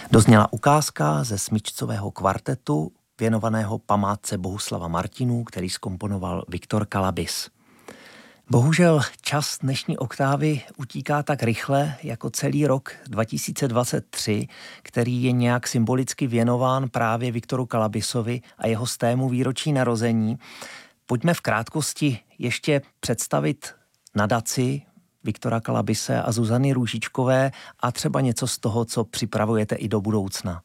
Dozněla ukázka ze smyčcového kvartetu věnovaného památce Bohuslava Martinů, který zkomponoval Viktor Kalabis. Bohužel čas dnešní oktávy utíká tak rychle jako celý rok 2023, který je nějak symbolicky věnován právě Viktoru Kalabisovi a jeho 100. výročí narození. Pojďme v krátkosti ještě představit nadaci Viktora Kalabise a Zuzany Růžičkové a třeba něco z toho, co připravujete i do budoucna.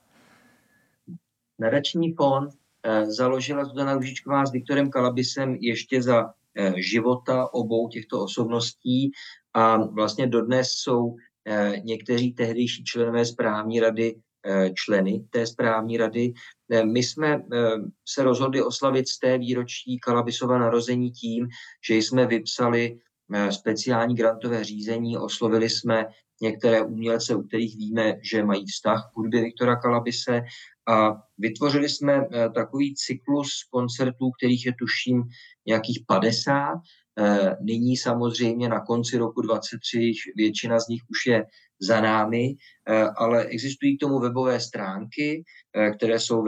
Nadační fond založila Zuzana Růžičková s Viktorem Kalabisem ještě za života obou těchto osobností a vlastně dodnes jsou někteří tehdejší členové správní rady členy té správní rady. My jsme se rozhodli oslavit 100. výročí Kalabisova narození tím, že jsme vypsali speciální grantové řízení, oslovili jsme některé umělce, u kterých víme, že mají vztah k hudbě Viktora Kalabise a vytvořili jsme takový cyklus koncertů, kterých je tuším nějakých 50. Nyní samozřejmě na konci roku 2023 většina z nich už je za námi, ale existují k tomu webové stránky, které jsou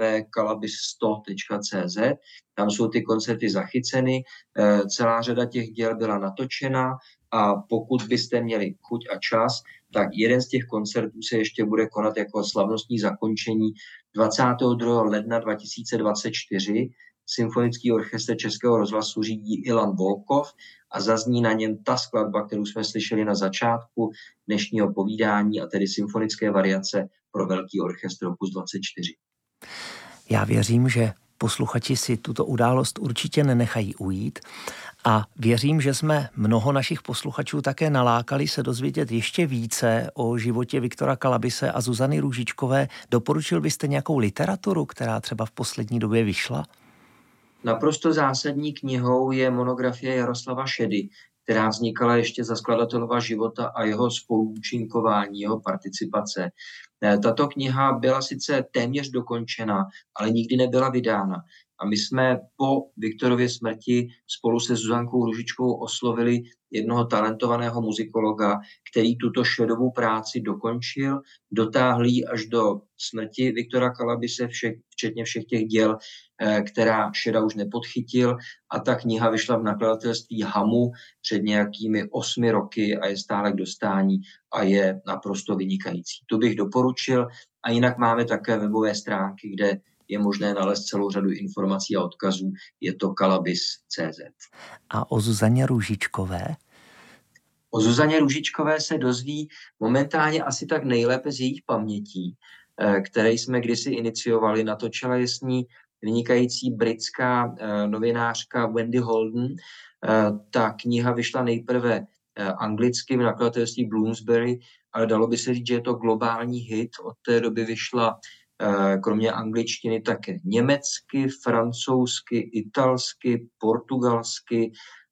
www.kalabis100.cz. Tam jsou ty koncerty zachyceny, celá řada těch děl byla natočena a pokud byste měli chuť a čas, tak jeden z těch koncertů se ještě bude konat jako slavnostní zakončení 22. ledna 2024. Symfonický orchestr Českého rozhlasu řídí Ilan Volkov a zazní na něm ta skladba, kterou jsme slyšeli na začátku dnešního povídání, a tedy symfonické variace pro velký orchestr opus 24. Já věřím, že posluchači si tuto událost určitě nenechají ujít a věřím, že jsme mnoho našich posluchačů také nalákali se dozvědět ještě více o životě Viktora Kalabise a Zuzany Růžičkové. Doporučil byste nějakou literaturu, která třeba v poslední době vyšla? Naprosto zásadní knihou je monografie Jaroslava Šedy, která vznikala ještě za skladatelova života a jeho spoluúčinkování, jeho participace. Tato kniha byla sice téměř dokončena, ale nikdy nebyla vydána. A my jsme po Viktorově smrti spolu se Zuzankou Růžičkovou oslovili jednoho talentovaného muzikologa, který tuto Šedovou práci dokončil, dotáhl ji až do smrti Viktora Kalabise, včetně všech těch děl, která Šeda už nepodchytil, a ta kniha vyšla v nakladatelství Hamu před nějakými 8 roky a je stále k dostání a je naprosto vynikající. To bych doporučil a jinak máme také webové stránky, kde je možné nalézt celou řadu informací a odkazů. Je to kalabis.cz. A o Zuzaně Růžičkové? O Zuzaně Růžičkové se dozví momentálně asi tak nejlépe z jejich pamětí, které jsme kdysi iniciovali. Natočila je s ní vynikající britská novinářka Wendy Holden. Ta kniha vyšla nejprve anglicky v nakladatelství Bloomsbury, ale dalo by se říct, že je to globální hit. Od té doby vyšla kromě angličtiny také německy, francouzsky, italsky, portugalsky,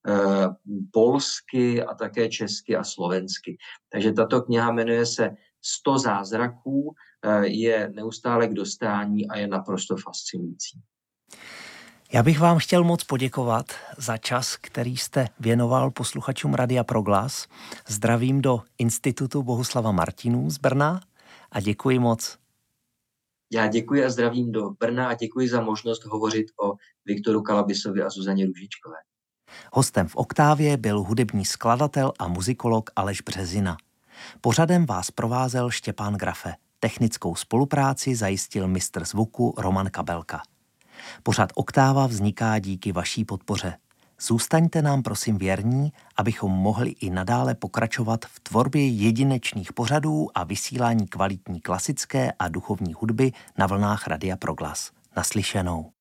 polsky a také česky a slovensky. Takže tato kniha jmenuje se 100 zázraků, je neustále k dostání a je naprosto fascinující. Já bych vám chtěl moc poděkovat za čas, který jste věnoval posluchačům Radia Proglas. Zdravím do Institutu Bohuslava Martinů z Brna a děkuji moc. Já děkuji a zdravím do Brna a děkuji za možnost hovořit o Viktoru Kalabisovi a Zuzaně Růžičkové. Hostem v Oktávě byl hudební skladatel a muzikolog Aleš Březina. Pořadem vás provázel Štěpán Grafe. Technickou spolupráci zajistil mistr zvuku Roman Kabelka. Pořad Oktáva vzniká díky vaší podpoře. Zůstaňte nám prosím věrní, abychom mohli i nadále pokračovat v tvorbě jedinečných pořadů a vysílání kvalitní klasické a duchovní hudby na vlnách Radia Proglas. Naslyšenou.